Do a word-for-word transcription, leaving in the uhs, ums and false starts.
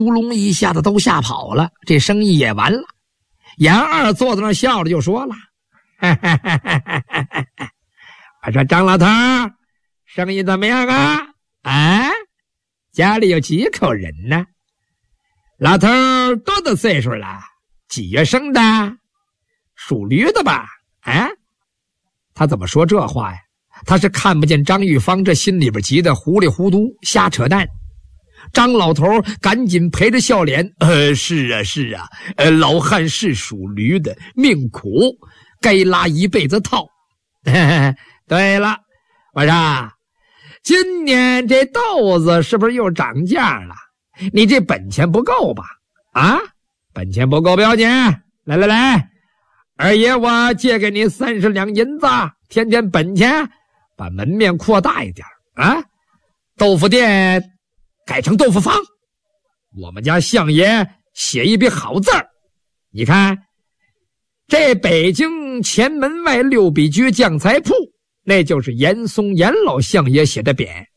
乌龙一下子都吓跑了，这生意也完了。杨二坐在那笑着就说了：“我说张老头，生意怎么样啊？啊，家里有几口人呢？老头多大岁数了？几月生的？属驴的吧？啊？”他怎么说这话呀？他是看不见张玉芳这心里边急得糊里糊涂瞎扯淡。张老头赶紧陪着笑脸：“呃，是啊是啊，呃，老汉是属驴的，命苦，该拉一辈子套。对了，我说今年这豆子是不是又涨价了？你这本钱不够吧？啊，本钱不够不要紧，来来来，二爷我借给你三十两银子，添添本钱，把门面扩大一点啊！豆腐店改成豆腐坊，我们家相爷写一笔好字儿。你看，这北京前门外六笔居酱菜铺，那就是严嵩严老相爷写的匾。